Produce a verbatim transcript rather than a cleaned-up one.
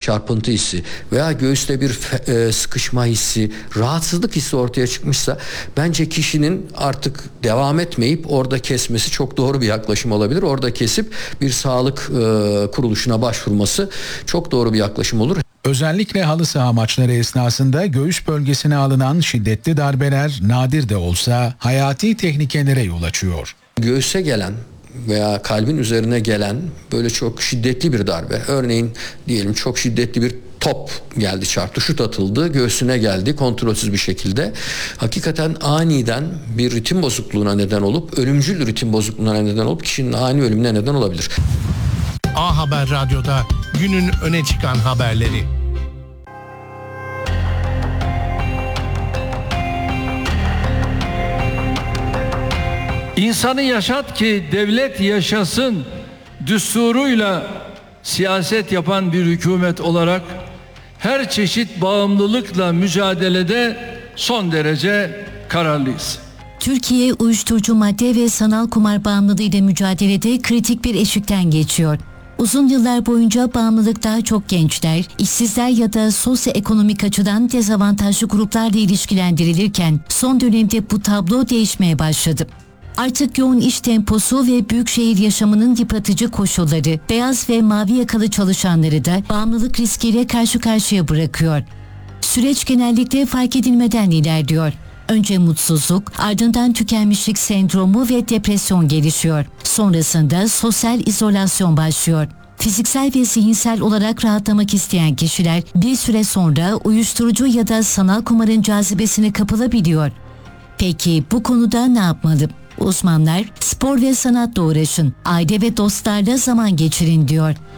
çarpıntı hissi veya göğüste bir e, sıkışma hissi, rahatsızlık hissi ortaya çıkmışsa bence kişinin artık devam etmeyip orada kesmesi çok doğru bir yaklaşım olabilir. Orada kesip bir sağlık e, kuruluşuna başvurması çok doğru bir yaklaşım olur. Özellikle halı saha maçları esnasında göğüs bölgesine alınan şiddetli darbeler nadir de olsa hayati tehlikelere yol açıyor. Göğüse gelen veya kalbin üzerine gelen böyle çok şiddetli bir darbe, örneğin diyelim çok şiddetli bir top geldi, çarptı, şut atıldı, göğsüne geldi kontrolsüz bir şekilde. Hakikaten aniden bir ritim bozukluğuna neden olup, ölümcül ritim bozukluğuna neden olup kişinin ani ölümüne neden olabilir. A Haber Radyo'da günün öne çıkan haberleri. İnsanı yaşat ki devlet yaşasın düsturuyla siyaset yapan bir hükümet olarak her çeşit bağımlılıkla mücadelede son derece kararlıyız. Türkiye uyuşturucu madde ve sanal kumar bağımlılığı ile mücadelede kritik bir eşikten geçiyor. Uzun yıllar boyunca bağımlılık daha çok gençler, işsizler ya da sosyoekonomik açıdan dezavantajlı gruplarla ilişkilendirilirken son dönemde bu tablo değişmeye başladı. Artık yoğun iş temposu ve büyükşehir yaşamının yıpratıcı koşulları, beyaz ve mavi yakalı çalışanları da bağımlılık riskiyle karşı karşıya bırakıyor. Süreç genellikle fark edilmeden ilerliyor. Önce mutsuzluk, ardından tükenmişlik sendromu ve depresyon gelişiyor. Sonrasında sosyal izolasyon başlıyor. Fiziksel ve zihinsel olarak rahatlamak isteyen kişiler bir süre sonra uyuşturucu ya da sanal kumarın cazibesine kapılabiliyor. Peki bu konuda ne yapmalı? Uzmanlar spor ve sanatla uğraşın, aile ve dostlarla zaman geçirin diyor.